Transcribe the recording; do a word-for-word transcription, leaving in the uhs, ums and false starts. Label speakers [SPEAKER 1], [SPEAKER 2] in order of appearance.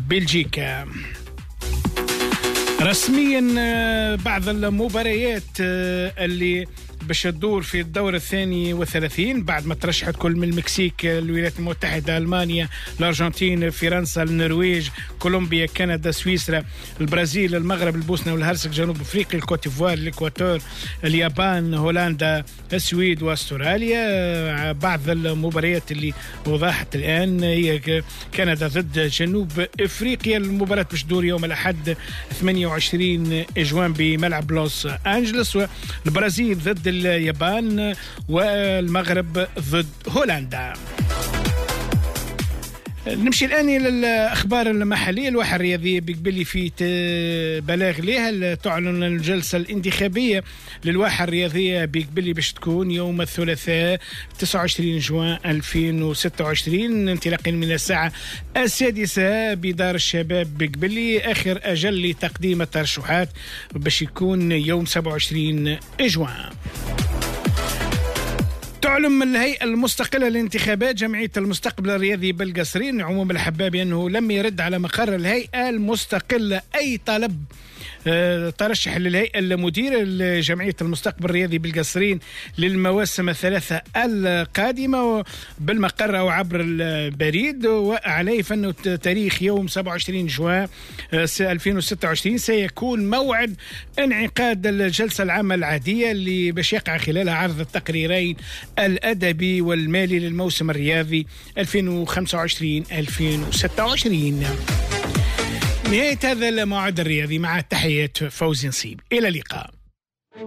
[SPEAKER 1] بلجيكا. رسميا بعض المباريات اللي باش تدور في الدور الثاني والثلاثين بعد ما ترشحت كل من المكسيك، الولايات المتحدة، ألمانيا، الأرجنتين، فرنسا، النرويج، كولومبيا، كندا، سويسرا، البرازيل، المغرب، البوسنة والهرسك، جنوب أفريقيا، الكوتيفوار، الإكواتور، اليابان، هولندا، السويد واستراليا. بعض المباريات اللي وضحت الآن هي كندا ضد جنوب أفريقيا. المباراة باش تدور يوم الأحد ثمانية وعشرين جوان بملعب لوس أنجلوس. البرازيل ضد اليابان والمغرب ضد هولندا. نمشي الآن إلى الأخبار المحلية. الواحة الرياضية بقبلي في بلاغ لها تعلن الجلسة الانتخابية للواحة الرياضية بقبلي باش تكون يوم الثلاثاء تسعة وعشرين جوان ألفين وستة وعشرين انطلاقا من الساعة السادسة بدار الشباب بقبلي. آخر أجل لتقديم الترشحات باش يكون يوم سبعة وعشرين جوان. تعلن الهيئة المستقلة للانتخابات جمعية المستقبل الرياضي بالقصرين عموم الحباب أنه لم يرد على مقر الهيئة المستقلة أي طلب ترشح للهيئة المديرة لجمعية المستقبل الرياضي بالقصرين للمواسم الثلاثة القادمة بالمقر أو عبر البريد، وعليه فإنه تاريخ يوم سبعة وعشرين جوان ألفين وستة وعشرين سيكون موعد انعقاد الجلسة العامة العادية اللي باش يقع خلالها عرض التقريرين الأدبي والمالي للموسم الرياضي ألفين وخمسة وعشرين ألفين وستة وعشرين. نهاية هذا الموعد الرياضي مع تحيات فوزي نصيب، إلى اللقاء.